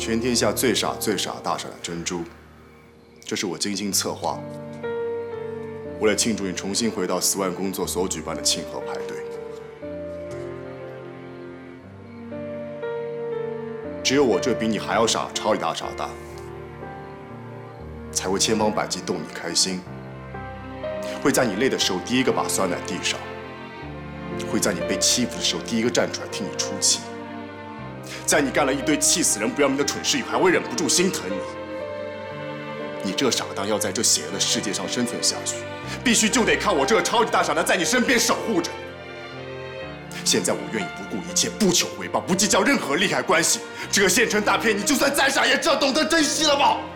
全天下最傻大傻的珍珠，这是我精心策划，为了庆祝你重新回到4万工作所举办的庆贺派对。只有我这比你还要傻、超级大傻大，才会千方百计逗你开心，会在你累的时候第一个把酸奶递上，会在你被欺负的时候第一个站出来替你出气。 在你干了一堆气死人不要命的蠢事以后，还会忍不住心疼你。你这傻蛋要在这邪恶的世界上生存下去，必须就得靠我这个超级大傻蛋在你身边守护着你。现在我愿意不顾一切，不求回报，不计较任何利害关系。这个县城大骗，你就算再傻也知道懂得珍惜了吧？